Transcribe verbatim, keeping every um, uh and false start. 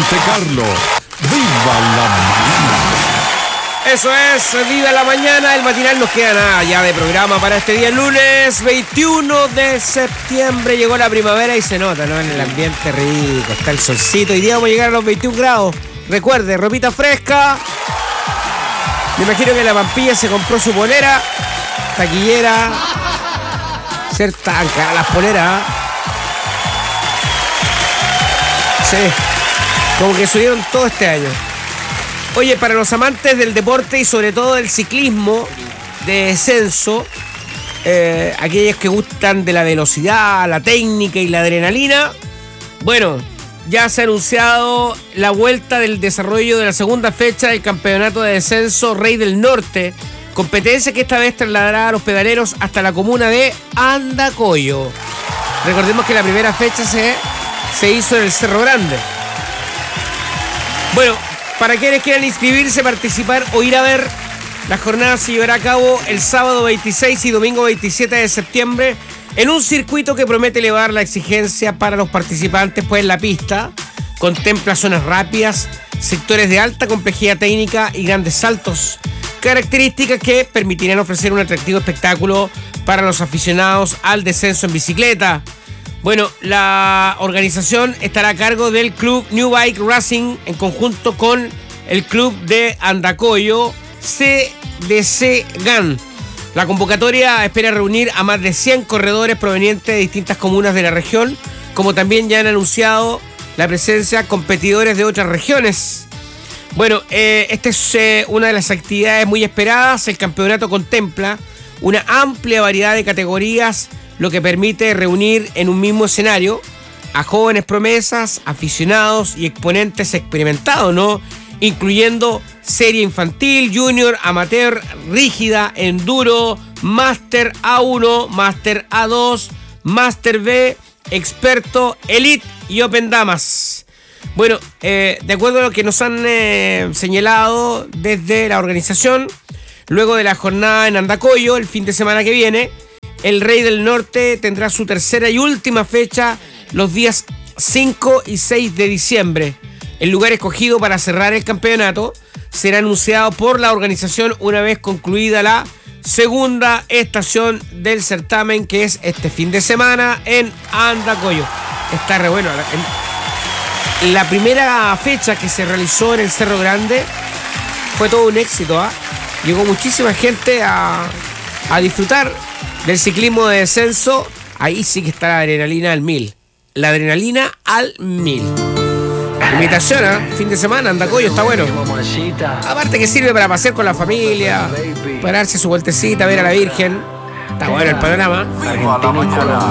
Monte Carlo. ¡Viva la mañana! Eso es, viva la mañana, el matinal. Nos queda nada ya de programa para este día lunes veintiuno de septiembre. Llegó la primavera y se nota, ¿no? En el ambiente rico, está el solcito. Hoy día vamos a llegar a los veintiún grados. Recuerde, ropita fresca. Me imagino que la Pampilla se compró su polera, taquillera. Ser tan cara las poleras. Sí, como que subieron todo este año. Oye, para los amantes del deporte y sobre todo del ciclismo de descenso, eh, aquellos que gustan de la velocidad, la técnica y la adrenalina, bueno, ya se ha anunciado la vuelta del desarrollo de la segunda fecha del campeonato de descenso Rey del Norte, competencia que esta vez trasladará a los pedaleros hasta la comuna de Andacollo. Recordemos que la primera fecha se, se hizo en el Cerro Grande. Bueno, para quienes quieran inscribirse, participar o ir a ver, la jornada se llevará a cabo el sábado veintiséis y domingo veintisiete de septiembre en un circuito que promete elevar la exigencia para los participantes, pues la pista contempla zonas rápidas, sectores de alta complejidad técnica y grandes saltos, características que permitirán ofrecer un atractivo espectáculo para los aficionados al descenso en bicicleta. Bueno, la organización estará a cargo del club New Bike Racing en conjunto con el club de Andacollo, C D C G A N. La convocatoria espera reunir a más de cien corredores provenientes de distintas comunas de la región, como también ya han anunciado la presencia de competidores de otras regiones. Bueno, eh, esta es eh, una de las actividades muy esperadas. El campeonato contempla una amplia variedad de categorías, lo que permite reunir en un mismo escenario a jóvenes promesas, aficionados y exponentes experimentados, ¿no? Incluyendo serie infantil, junior, amateur, rígida, enduro, máster A uno, máster A dos, máster B, experto, elite y open damas. Bueno, eh, de acuerdo a lo que nos han eh, señalado desde la organización, luego de la jornada en Andacollo, el fin de semana que viene, el Rey del Norte tendrá su tercera y última fecha los días cinco y seis de diciembre. El lugar escogido para cerrar el campeonato será anunciado por la organización una vez concluida la segunda estación del certamen, que es este fin de semana en Andacollo. Está re bueno. La primera fecha que se realizó en el Cerro Grande fue todo un éxito, ¿eh? Llegó muchísima gente a, a disfrutar del ciclismo de descenso. Ahí sí que está la adrenalina al mil. La adrenalina al mil. Invitación, ¿eh? Fin de semana, Andacollo, está bueno. Aparte que sirve para pasear con la familia, para darse su vueltecita, ver a la Virgen. Está bueno el panorama.